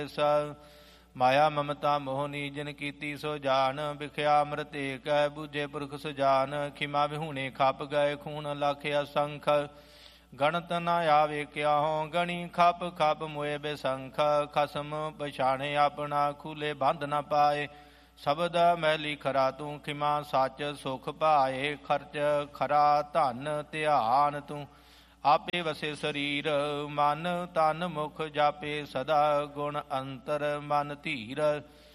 ਮਾਇਆ ਮਮਤਾ ਮੋਹ ਨੀਜਨ ਕੀਤੀ ਸੋ ਜਾਨ। ਵਿਖਿਆ ਅੰਮ੍ਰਿਤ ਏਕ ਹੈ ਬੂਝੇ ਪੁਰਖ ਸੁਜਾਨ। ਖਿਮਾ ਵਿਹੂਣੇ ਖਪ ਗਏ ਖੂਨ ਲੱਖ ਅਸੰਖ। ਗਣਤ ਨ ਆਵੇ ਕਿਆਹੋਂ ਗਣੀ ਖਪ ਖਪ ਮੋਏ ਬੇਸੰਖ। ਖਸਮ ਪਛਾਣੇ ਆਪਣਾ ਖੂਲੇ ਬੰਧ ਨ ਪਾਏ। ਸ਼ਬਦ ਮੈਲੀ ਖਰਾ ਤੂੰ ਖਿਮਾ ਸੱਚ ਸੁਖ ਪਾਏ। ਖਰਚ ਖਰਾ ਧਨ ਧਿਆਨ ਤੂੰ ਆਪੇ ਵਸੇ ਸਰੀਰ। ਮਨ ਤਨ ਮੁਖ ਜਾਪੇ ਸਦਾ ਗੁਣ ਅੰਤਰ ਮਨ ਧੀਰ।